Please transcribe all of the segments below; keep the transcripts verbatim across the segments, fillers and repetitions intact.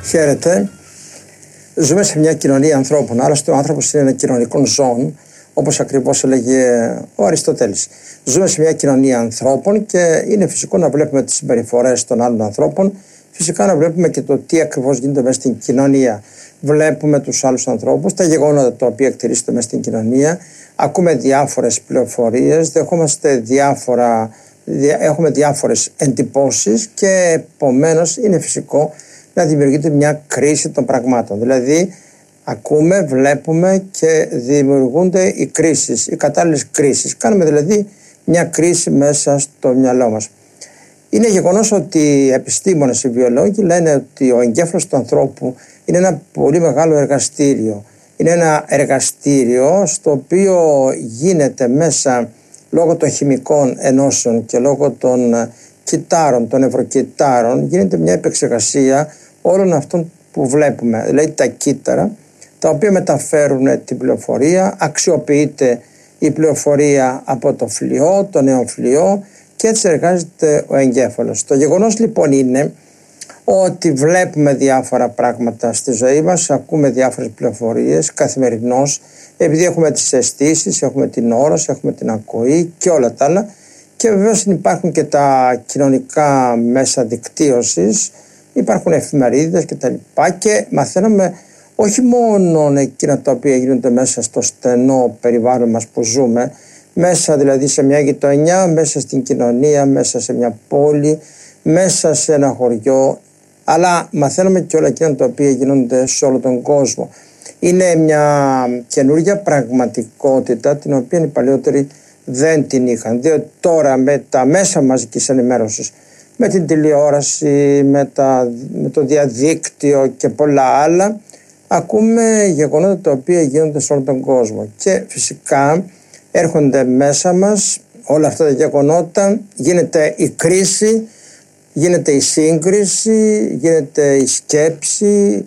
Χαίρετε. Ζούμε σε μια κοινωνία ανθρώπων. Άλλωστε, ο άνθρωπος είναι ένα κοινωνικό ζώο, όπως ακριβώς έλεγε ο Αριστοτέλης. Ζούμε σε μια κοινωνία ανθρώπων και είναι φυσικό να βλέπουμε τις συμπεριφορές των άλλων ανθρώπων. Φυσικά να βλέπουμε και το τι ακριβώς γίνεται μέσα στην κοινωνία. Βλέπουμε τους άλλους ανθρώπους, τα γεγονότα τα οποία εκτελήσονται μέσα στην κοινωνία. Ακούμε διάφορες πληροφορίες, δεχόμαστε διάφορα, έχουμε διάφορες εντυπώσεις και επομένως είναι φυσικό να δημιουργείται μια κρίση των πραγμάτων. Δηλαδή ακούμε, βλέπουμε και δημιουργούνται οι κρίσεις, οι κατάλληλες κρίσεις. Κάνουμε δηλαδή μια κρίση μέσα στο μυαλό μας. Είναι γεγονός ότι οι επιστήμονες, οι βιολόγοι λένε ότι ο εγκέφαλος του ανθρώπου είναι ένα πολύ μεγάλο εργαστήριο. Είναι ένα εργαστήριο στο οποίο γίνεται μέσα, λόγω των χημικών ενώσεων και λόγω των κυτάρων, των νευροκυτάρων, γίνεται μια επεξεργασία όλων αυτών που βλέπουμε. Δηλαδή τα κύτταρα, τα οποία μεταφέρουν την πληροφορία, αξιοποιείται η πληροφορία από το φλοιό, το νεοφλοιό, και έτσι εργάζεται ο εγκέφαλος. Το γεγονός λοιπόν είναι ότι βλέπουμε διάφορα πράγματα στη ζωή μας, ακούμε διάφορες πληροφορίες καθημερινώς, επειδή έχουμε τις αισθήσεις, έχουμε την όραση, έχουμε την ακοή και όλα τα άλλα, και βεβαίως υπάρχουν και τα κοινωνικά μέσα δικτύωσης, υπάρχουν εφημερίδες και τα λοιπά, και μαθαίνουμε όχι μόνο εκείνα τα οποία γίνονται μέσα στο στενό περιβάλλον μας που ζούμε, μέσα δηλαδή σε μια γειτονιά, μέσα στην κοινωνία, μέσα σε μια πόλη, μέσα σε ένα χωριό, αλλά μαθαίνουμε και όλα εκείνα τα οποία γίνονται σε όλο τον κόσμο. Είναι μια καινούργια πραγματικότητα την οποία οι παλαιότεροι δεν την είχαν, διότι τώρα με τα μέσα μαζικής ενημέρωσης, με την τηλεόραση, με, τα, με το διαδίκτυο και πολλά άλλα, ακούμε γεγονότα τα οποία γίνονται σε όλο τον κόσμο και φυσικά έρχονται μέσα μας όλα αυτά τα γεγονότα, γίνεται η κρίση, γίνεται η σύγκριση, γίνεται η σκέψη,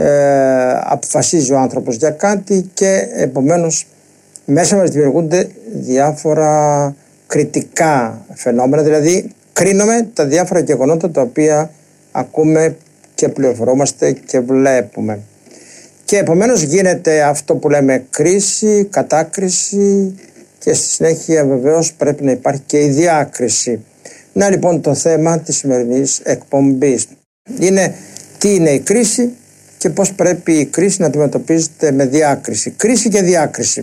ε, αποφασίζει ο άνθρωπος για κάτι και επομένως μέσα μας δημιουργούνται διάφορα κριτικά φαινόμενα, δηλαδή κρίνουμε τα διάφορα γεγονότα τα οποία ακούμε και πληροφορόμαστε και βλέπουμε. Και επομένως γίνεται αυτό που λέμε κρίση, κατάκριση και στη συνέχεια βεβαίως πρέπει να υπάρχει και η διάκριση. Να λοιπόν το θέμα της σημερινής εκπομπής είναι τι είναι η κρίση και πώς πρέπει η κρίση να αντιμετωπίζεται με διάκριση. Κρίση και διάκριση.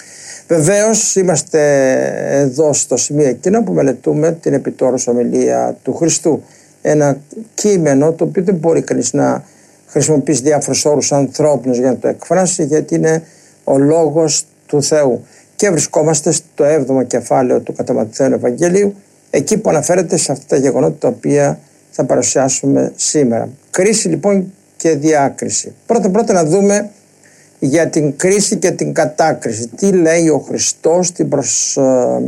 Βεβαίως είμαστε εδώ στο σημείο εκείνο που μελετούμε την επιτόρους ομιλία του Χριστού. Ένα κείμενο το οποίο δεν μπορεί κανείς να χρησιμοποιήσει διάφορους όρους ανθρώπινους για να το εκφράσει, γιατί είναι ο λόγος του Θεού. Και βρισκόμαστε στο έβδομο κεφάλαιο του κατά Ματθαίον Ευαγγελίου, εκεί που αναφέρεται σε αυτά τα γεγονότα τα οποία θα παρουσιάσουμε σήμερα. Κρίση λοιπόν και διάκριση. Πρώτα πρώτα να δούμε για την κρίση και την κατάκριση. Τι λέει ο Χριστός στην, προς,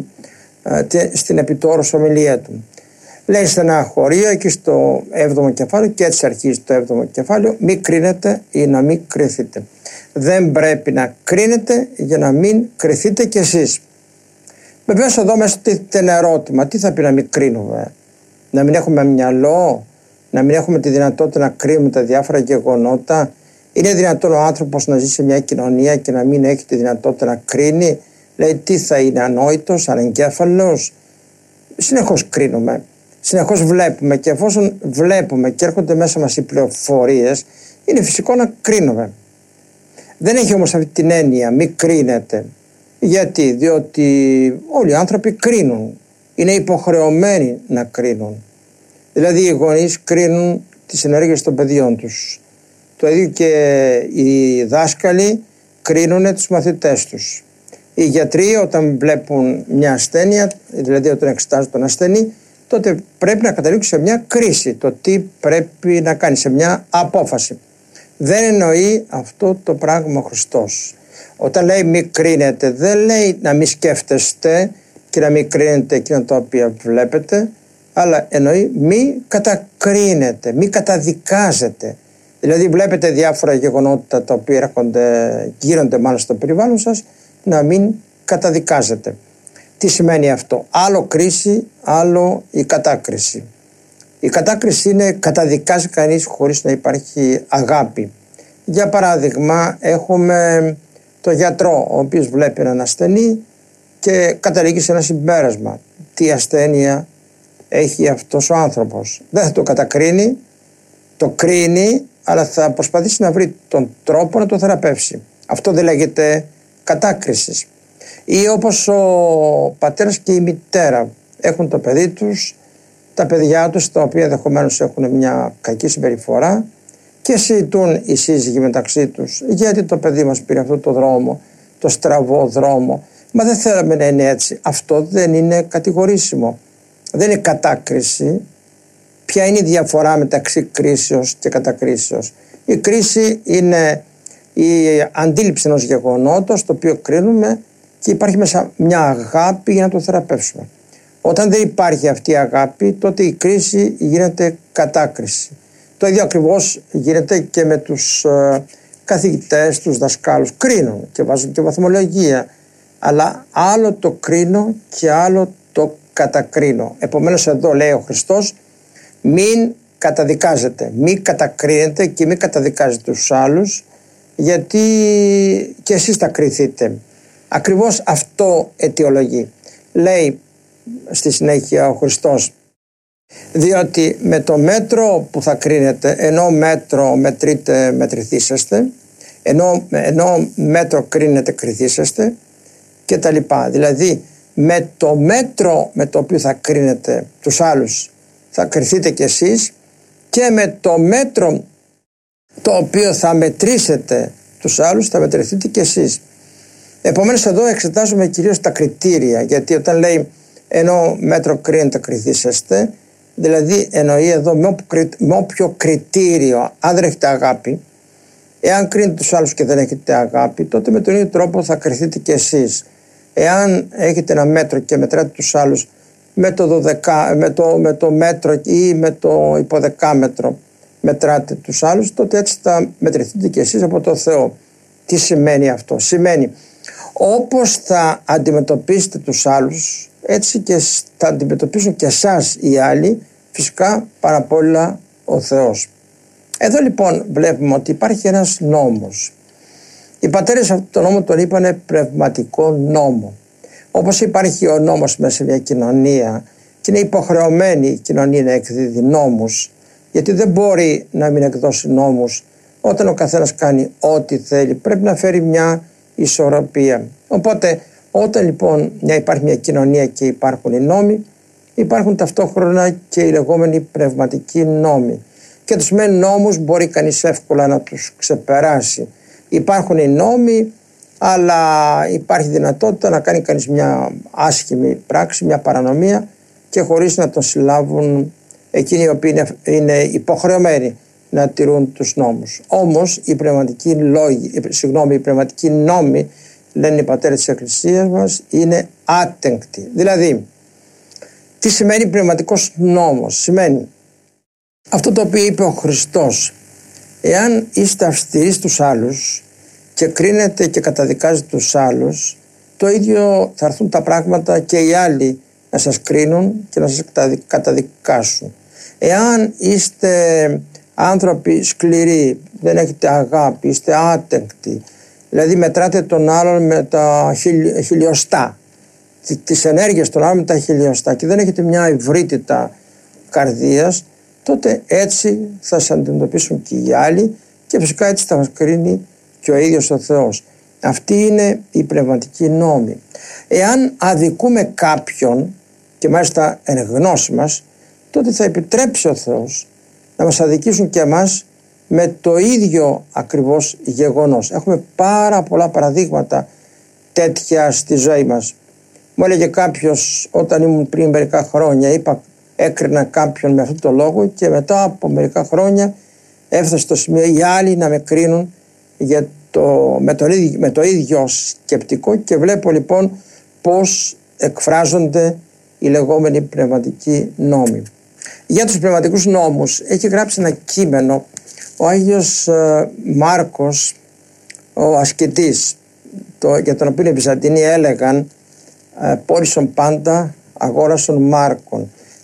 ε, στην επιτόρους ομιλία του. Λέει σε ένα χωρίο εκεί στο έβδομο κεφάλαιο, και έτσι αρχίζει το έβδομο κεφάλαιο, μη κρίνετε ή να μην κριθείτε. Δεν πρέπει να κρίνετε για να μην κριθείτε κι εσείς. Βεβαίως εδώ μέσα τίθεται ένα ερώτημα. Τι θα πει να μην κρίνουμε? Να μην έχουμε μυαλό? Να μην έχουμε τη δυνατότητα να κρίνουμε τα διάφορα γεγονότα? Είναι δυνατόν ο άνθρωπος να ζει σε μια κοινωνία και να μην έχει τη δυνατότητα να κρίνει? Λέει, τι θα είναι, ανόητος, ανεγκέφαλος? Συνεχώς κρίνουμε. Συνεχώς βλέπουμε, και εφόσον βλέπουμε και έρχονται μέσα μας οι πληροφορίες, είναι φυσικό να κρίνουμε. Δεν έχει όμως αυτή την έννοια μη κρίνετε. Γιατί? Διότι όλοι οι άνθρωποι κρίνουν. Είναι υποχρεωμένοι να κρίνουν. Δηλαδή οι γονείς κρίνουν τις ενέργειες των παιδιών τους. Το ίδιο και οι δάσκαλοι κρίνουν τους μαθητές τους. Οι γιατροί όταν βλέπουν μια ασθένεια, δηλαδή όταν εξετάζουν τον ασθενή, τότε πρέπει να καταλήξουν σε μια κρίση, το τι πρέπει να κάνει, σε μια απόφαση. Δεν εννοεί αυτό το πράγμα ο Χριστός. Όταν λέει μη κρίνετε, δεν λέει να μη σκέφτεστε και να μη κρίνετε εκείνα τα οποία βλέπετε, αλλά εννοεί μη κατακρίνετε, μη καταδικάζετε. Δηλαδή βλέπετε διάφορα γεγονότα τα οποία έρχονται, γίνονται μάλλον στο περιβάλλον σας, να μην καταδικάζετε. Τι σημαίνει αυτό? Άλλο κρίση, άλλο η κατάκριση. Η κατάκριση είναι καταδικάζει κανείς χωρίς να υπάρχει αγάπη. Για παράδειγμα, έχουμε το γιατρό, ο οποίος βλέπει έναν ασθενή και καταλήγει σε ένα συμπέρασμα. Τι ασθένεια έχει αυτός ο άνθρωπος. Δεν θα το κατακρίνει, το κρίνει, αλλά θα προσπαθήσει να βρει τον τρόπο να το θεραπεύσει. Αυτό δεν λέγεται κατάκριση. Ή όπως ο πατέρας και η μητέρα έχουν το παιδί τους, τα παιδιά τους, τα οποία ενδεχομένως έχουν μια κακή συμπεριφορά και συζητούν οι σύζυγοι μεταξύ τους, γιατί το παιδί μας πήρε αυτό το δρόμο, το στραβό δρόμο. Μα δεν θέλαμε να είναι έτσι. Αυτό δεν είναι κατηγορήσιμο. Δεν είναι κατάκριση. Ποια είναι η διαφορά μεταξύ κρίσεως και κατακρίσεως? Η κρίση είναι η αντίληψη ενός γεγονότος, το οποίο κρίνουμε, και υπάρχει μέσα μια αγάπη για να το θεραπεύσουμε. Όταν δεν υπάρχει αυτή η αγάπη, τότε η κρίση γίνεται κατάκριση. Το ίδιο ακριβώς γίνεται και με τους ε, καθηγητές, τους δασκάλους. Κρίνουν και βάζουν και βαθμολογία. Αλλά άλλο το κρίνω και άλλο το κατακρίνω. Επομένως εδώ λέει ο Χριστός, μην καταδικάζετε, μην κατακρίνετε και μην καταδικάζετε τους άλλους, γιατί και εσείς θα κριθείτε. Ακριβώς αυτό αιτιολογεί. Λέει στη συνέχεια ο Χριστός, διότι με το μέτρο που θα κρίνετε, ενώ μέτρο μετρείτε μετρηθήσεστε, ενώ, ενώ μέτρο κρίνετε κριθήσεστε και τα λοιπά. Δηλαδή με το μέτρο με το οποίο θα κρίνετε τους άλλους θα κριθείτε κι εσείς, και με το μέτρο το οποίο θα μετρήσετε τους άλλους θα μετρηθείτε κι εσείς. Επομένως εδώ εξετάζουμε κυρίως τα κριτήρια, γιατί όταν λέει ενώ μέτρο κρίνετε κριθήσεστε, δηλαδή εννοεί εδώ με, όποιο, με όποιο κριτήριο, αν δεν έχετε αγάπη, εάν κρίνετε τους άλλους και δεν έχετε αγάπη, τότε με τον ίδιο τρόπο θα κριθείτε κι εσείς. Εάν έχετε ένα μέτρο και μετράτε τους άλλους με το, δωδεκά, με το, με το μέτρο ή με το υποδεκάμετρο μετράτε τους άλλους, τότε έτσι θα μετρηθείτε κι εσείς από το Θεό. Τι σημαίνει αυτό? Σημαίνει όπως θα αντιμετωπίσετε τους άλλους, έτσι και θα αντιμετωπίσουν και εσάς οι άλλοι, φυσικά πάρα απ' όλα ο Θεός. Εδώ λοιπόν βλέπουμε ότι υπάρχει ένας νόμος. Οι πατέρες αυτόν τον νόμο τον είπανε πνευματικό νόμο. Όπως υπάρχει ο νόμος μέσα σε μια κοινωνία και είναι υποχρεωμένη η κοινωνία να εκδίδει νόμους, γιατί δεν μπορεί να μην εκδώσει νόμους. Όταν ο καθένας κάνει ό,τι θέλει, πρέπει να φέρει μια ισορροπία. Οπότε όταν λοιπόν μια, υπάρχει μια κοινωνία και υπάρχουν οι νόμοι, υπάρχουν ταυτόχρονα και οι λεγόμενοι πνευματικοί νόμοι. Και τους μεν νόμους μπορεί κανείς εύκολα να τους ξεπεράσει. Υπάρχουν οι νόμοι, αλλά υπάρχει δυνατότητα να κάνει κανείς μια άσχημη πράξη, μια παρανομία, και χωρίς να τον συλλάβουν εκείνοι οι οποίοι είναι, είναι υποχρεωμένοι να τηρούν τους νόμους. Όμως οι πνευματικοί λόγοι, συγγνώμη, οι πνευματικοί νόμοι, λένε οι πατέρες της Εκκλησίας μας, είναι άτεγκτοι. Δηλαδή, τι σημαίνει πνευματικός νόμος? Σημαίνει αυτό το οποίο είπε ο Χριστός. Εάν είστε αυστηροί στους άλλους και κρίνετε και καταδικάζετε τους άλλους, το ίδιο θα έρθουν τα πράγματα και οι άλλοι να σας κρίνουν και να σας καταδικάσουν. Εάν είστε άνθρωποι σκληροί, δεν έχετε αγάπη, είστε άτεγκτοι, δηλαδή μετράτε τον άλλον με τα χιλιοστά, τις ενέργειες των άλλων με τα χιλιοστά, και δεν έχετε μια ευρύτητα καρδίας, τότε έτσι θα σας αντιμετωπίσουν και οι άλλοι, και φυσικά έτσι θα μας κρίνει και ο ίδιος ο Θεός. Αυτή είναι η πνευματική νόμη. Εάν αδικούμε κάποιον, και μάλιστα εν γνώση μας, τότε θα επιτρέψει ο Θεός να μας αδικήσουν και εμάς με το ίδιο ακριβώς γεγονός. Έχουμε πάρα πολλά παραδείγματα τέτοια στη ζωή μας. Μου έλεγε κάποιος, όταν ήμουν πριν μερικά χρόνια, είπα, έκρινα κάποιον με αυτόν τον λόγο, και μετά από μερικά χρόνια έφτασε στο σημείο οι άλλοι να με κρίνουν για το, με, το, με το ίδιο σκεπτικό, και βλέπω λοιπόν πώς εκφράζονται οι λεγόμενοι πνευματικοί νόμοι. Για τους πνευματικούς νόμους έχει γράψει ένα κείμενο ο Άγιος ε, Μάρκος, ο ασκητής, το, για τον οποίο οι Βυζαντινοί έλεγαν ε, πώλησον πάντα, αγόρασον Μάρκον.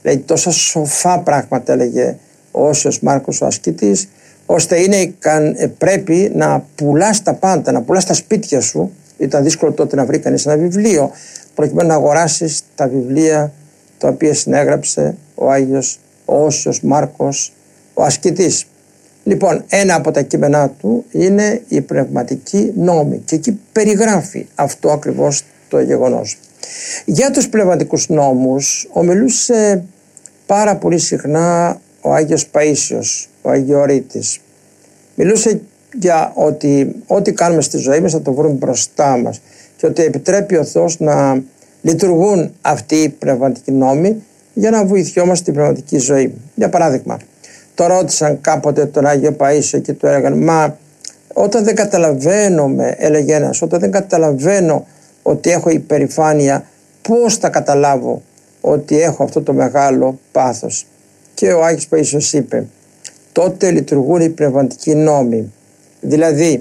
λέει τόσα σοφά πράγματα, έλεγε ο Όσιος Μάρκος ο ασκητής, ώστε είναι, πρέπει να πουλάς τα πάντα, να πουλάς τα σπίτια σου. Ήταν δύσκολο τότε να βρει κανείς ένα βιβλίο, προκειμένου να αγοράσεις τα βιβλία τα οποία συνέγραψε ο Άγιος ο Όσιος Μάρκος ο ασκητής. Λοιπόν, ένα από τα κείμενά του είναι η πνευματική νόμη και εκεί περιγράφει αυτό ακριβώς το γεγονός. Για τους πνευματικούς νόμους ομιλούσε πάρα πολύ συχνά ο Άγιος Παΐσιος, ο Αγιορείτης. Μιλούσε για ότι ό,τι κάνουμε στη ζωή μας θα το βρούμε μπροστά μας και ότι επιτρέπει ο Θεός να λειτουργούν αυτοί οι πνευματικοί νόμοι για να βοηθιόμαστε στην πνευματική ζωή. Για παράδειγμα, το ρώτησαν κάποτε τον Άγιο Παΐσιο και του έλεγαν, μα όταν δεν καταλαβαίνομαι, έλεγε ένας, όταν δεν καταλαβαίνω ότι έχω υπερηφάνεια, πώς θα καταλάβω ότι έχω αυτό το μεγάλο πάθος? Και ο Άγιος Παΐσιος είπε, τότε λειτουργούν οι πνευματικοί νόμοι. Δηλαδή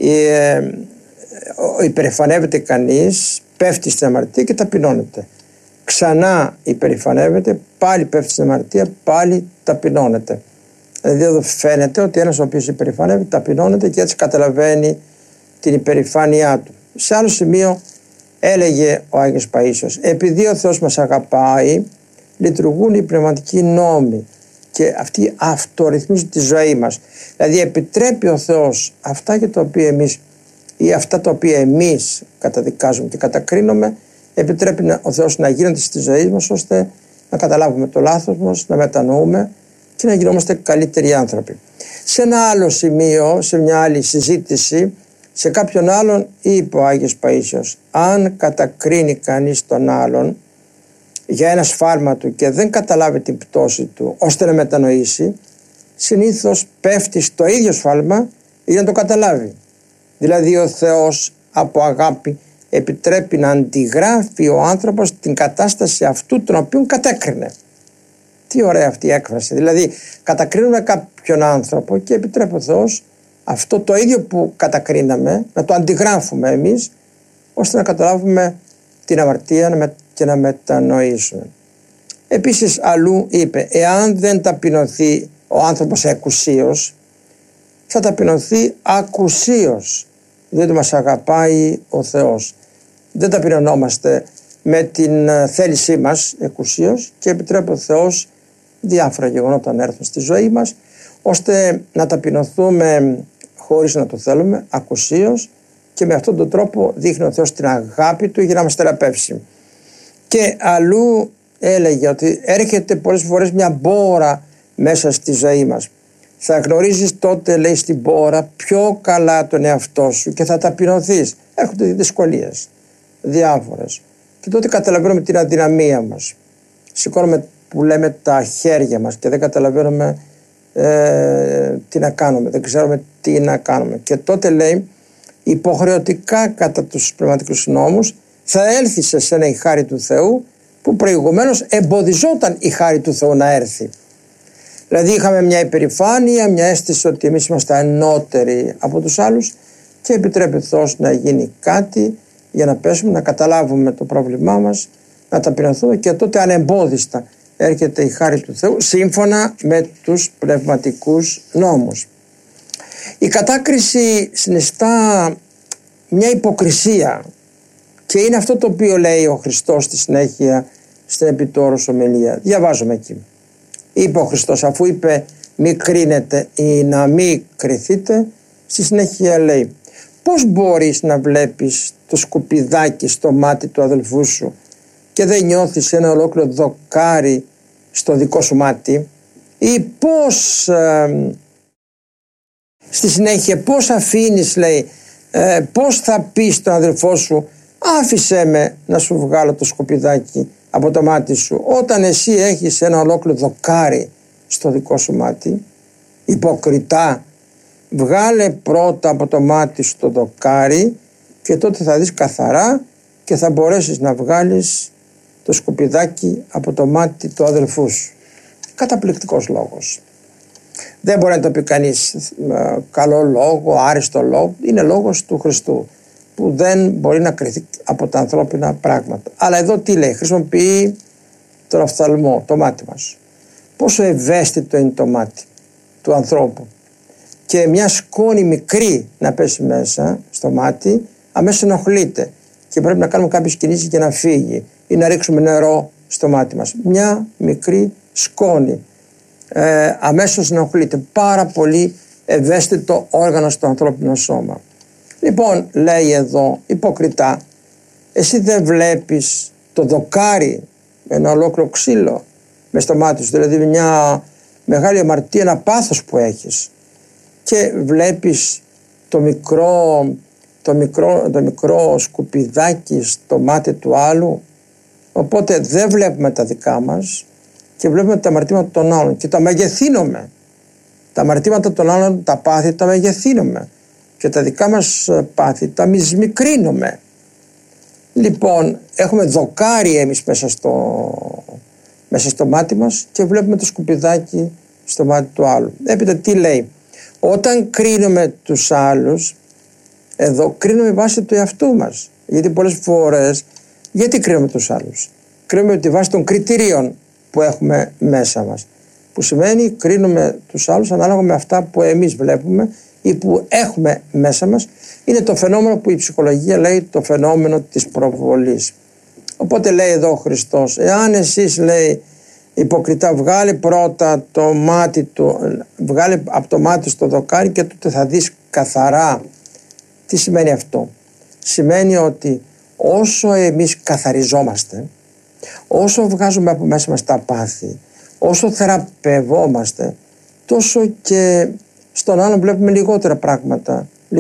ε, υπερηφανεύεται κανείς, πέφτει στην αμαρτία και ταπεινώνεται. Ξανά υπερηφανεύεται, πάλι πέφτει στην αμαρτία, πάλι ταπεινώνεται. Δηλαδή εδώ φαίνεται ότι ένας ο οποίος υπερηφανεύεται ταπεινώνεται και έτσι καταλαβαίνει την υπερηφάνειά του. Σε άλλο σημείο έλεγε ο Άγιος Παΐσιος, επειδή ο Θεός μας αγαπάει, λειτουργούν οι πνευματικοί νόμοι και αυτοί αυτορυθμίζουν τη ζωή μας. Δηλαδή επιτρέπει ο Θεός αυτά για τα οποία εμείς ή αυτά τα οποία εμείς καταδικάζουμε και κατακρίνουμε, επιτρέπει ο Θεός να γίνονται στη ζωή μας ώστε να καταλάβουμε το λάθος μας, να μετανοούμε και να γινόμαστε καλύτεροι άνθρωποι. Σε ένα άλλο σημείο, σε μια άλλη συζήτηση, σε κάποιον άλλον είπε ο Άγιος Παΐσιος, αν κατακρίνει κανείς τον άλλον για ένα σφάλμα του και δεν καταλάβει την πτώση του ώστε να μετανοήσει, συνήθως πέφτει στο ίδιο σφάλμα για να το καταλάβει. Δηλαδή ο Θεός από αγάπη επιτρέπει να αντιγράφει ο άνθρωπος την κατάσταση αυτού τον οποίον κατέκρινε. Τι ωραία αυτή η έκφραση. Δηλαδή κατακρίνουμε κάποιον άνθρωπο και επιτρέπει ο Θεός αυτό το ίδιο που κατακρίναμε να το αντιγράφουμε εμείς ώστε να καταλάβουμε την αμαρτία και να μετανοήσουμε. Επίσης αλλού είπε, εάν δεν ταπεινωθεί ο άνθρωπος εκουσίως, θα ταπεινωθεί ακουσίως, διότι μας αγαπάει ο Θεός. Δεν ταπεινωνόμαστε με την θέλησή μας εκουσίως και επιτρέπει ο Θεός διάφορα γεγονότα να έρθουν στη ζωή μας ώστε να ταπεινωθούμε χωρίς να το θέλουμε, ακουσίως, και με αυτόν τον τρόπο δείχνει ο Θεός την αγάπη του για να μας θεραπεύσει. Και αλλού έλεγε ότι έρχεται πολλές φορές μια μπόρα μέσα στη ζωή μας. Θα γνωρίζεις τότε, λέει, στην μπόρα πιο καλά τον εαυτό σου και θα ταπεινωθείς. Έρχονται δυσκολίες διάφορες και τότε καταλαβαίνουμε την αδυναμία μας. Σηκώνουμε, που λέμε, τα χέρια μας και δεν καταλαβαίνουμε ε, τι να κάνουμε, δεν ξέρουμε τι να κάνουμε. Και τότε, λέει, υποχρεωτικά κατά τους πνευματικούς νόμους θα έλθει σε σένα η χάρη του Θεού που προηγουμένως εμποδιζόταν η χάρη του Θεού να έρθει. Δηλαδή είχαμε μια υπερηφάνεια, μια αίσθηση ότι εμείς είμαστε ανώτεροι από τους άλλους και επιτρέπει ο Θεός να γίνει κάτι για να πέσουμε, να καταλάβουμε το πρόβλημά μας, να ταπεινωθούμε και τότε ανεμπόδιστα έρχεται η χάρη του Θεού σύμφωνα με τους πνευματικούς νόμους. Η κατάκριση συνιστά μια υποκρισία και είναι αυτό το οποίο λέει ο Χριστός στη συνέχεια στην επιτόρους ομιλία. Διαβάζουμε εκεί. Είπε ο Χριστός, αφού είπε μη κρίνετε ή να μη κριθείτε, στη συνέχεια λέει, πώς μπορείς να βλέπεις το σκουπιδάκι στο μάτι του αδελφού σου και δεν νιώθεις ένα ολόκληρο δοκάρι στο δικό σου μάτι? Ή πώς ε, στη συνέχεια πώς αφήνεις, λέει, ε, πώς θα πεις στον αδελφό σου, άφησέ με να σου βγάλω το σκουπιδάκι από το μάτι σου, όταν εσύ έχεις ένα ολόκληρο δοκάρι στο δικό σου μάτι? Υποκριτά, βγάλε πρώτα από το μάτι σου το δοκάρι και τότε θα δεις καθαρά και θα μπορέσεις να βγάλεις το σκουπιδάκι από το μάτι του αδελφού σου. Καταπληκτικός λόγος. Δεν μπορεί να το πει κανείς καλό λόγο, άριστο λόγο. Είναι λόγος του Χριστού που δεν μπορεί να κριθεί από τα ανθρώπινα πράγματα. Αλλά εδώ τι λέει? Χρησιμοποιεί τον οφθαλμό, το μάτι μας. Πόσο ευαίσθητο είναι το μάτι του ανθρώπου. Και μια σκόνη μικρή να πέσει μέσα στο μάτι, αμέσως ενοχλείται και πρέπει να κάνουμε κάποιες κινήσεις για να φύγει ή να ρίξουμε νερό στο μάτι μας. Μια μικρή σκόνη ε, αμέσως ενοχλείται. Πάρα πολύ ευαίσθητο όργανο στο ανθρώπινο σώμα. Λοιπόν, λέει εδώ υποκριτά, εσύ δεν βλέπεις το δοκάρι, ένα ολόκληρο ξύλο μες στο μάτι σου, δηλαδή μια μεγάλη αμαρτία, ένα πάθος που έχεις, και βλέπεις το μικρό, το μικρό, το μικρό σκουπιδάκι στο μάτι του άλλου. Οπότε δεν βλέπουμε τα δικά μας και βλέπουμε τα αμαρτήματα των άλλων και τα μεγεθύνουμε. Τα αμαρτήματα των άλλων, τα πάθη, τα μεγεθύνουμε και τα δικά μας πάθη τα μισμικρύνουμε. Λοιπόν, έχουμε δοκάρι εμείς μέσα στο, μέσα στο μάτι μας και βλέπουμε το σκουπιδάκι στο μάτι του άλλου. Έπειτα τι λέει? Όταν κρίνουμε τους άλλους, εδώ κρίνουμε βάσει του εαυτού μας. Γιατί πολλές φορές, γιατί κρίνουμε τους άλλους? Κρίνουμε τη βάση των κριτηρίων που έχουμε μέσα μας. Που σημαίνει κρίνουμε τους άλλους ανάλογα με αυτά που εμείς βλέπουμε ή που έχουμε μέσα μας. Είναι το φαινόμενο που η ψυχολογία λέει το φαινόμενο της προβολής. Οπότε λέει εδώ ο Χριστός, εάν εσείς, λέει, υποκριτά, βγάλει πρώτα το μάτι του, βγάλει από το μάτι στο δοκάρι και τότε θα δεις καθαρά. Τι σημαίνει αυτό? Σημαίνει ότι όσο εμείς καθαριζόμαστε, όσο βγάζουμε από μέσα μας τα πάθη, όσο θεραπευόμαστε, τόσο και στον άλλον βλέπουμε λιγότερα πράγματα